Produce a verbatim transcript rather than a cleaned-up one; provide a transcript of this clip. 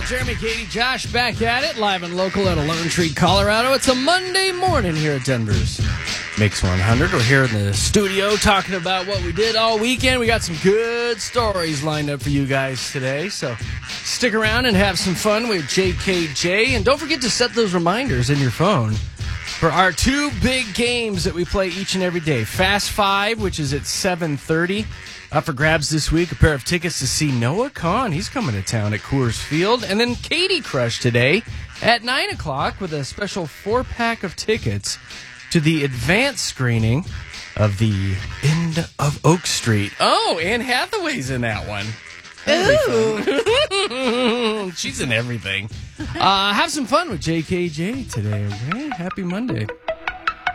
Jeremy, Katie, Josh back at it, live and local at Lone Tree, Colorado. It's a Monday morning here at Denver's Mix one hundred. We're here in the studio talking about what we did all weekend. We got some good stories lined up for you guys today, so stick around and have some fun with J K J. And don't forget to set those reminders in your phone for our two big games that we play each and every day. Fast Five, which is at seven thirty. Up for grabs this week, a pair of tickets to see Noah Kahan. He's coming to town at Coors Field. And then Katie Crush today at nine o'clock with a special four-pack of tickets to the advanced screening of The End of Oak Street. Oh, Anne Hathaway's in that one. Ooh. She's in everything. Uh, have some fun with J K J today, okay? Happy Monday.